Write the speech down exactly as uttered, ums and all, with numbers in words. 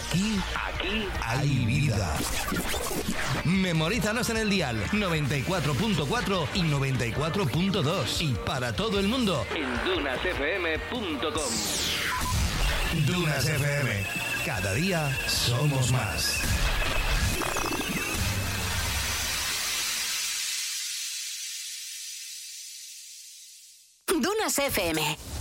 Aquí, aquí hay vida. Memorízanos en el dial noventa y cuatro punto cuatro y noventa y cuatro punto dos. Y para todo el mundo en dunas f m punto com. Dunas F M. Cada día somos más. Dunas F M.